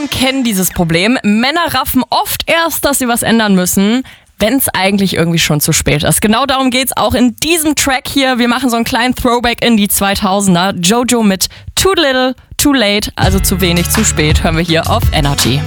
Frauen kennen dieses Problem. Männer raffen oft erst, dass sie was ändern müssen, wenn es eigentlich irgendwie schon zu spät ist. Genau darum geht's auch in diesem Track hier. Wir machen so einen kleinen Throwback in die 2000er. Jojo mit Too Little, Too Late, also zu wenig, zu spät, hören wir hier auf Energy.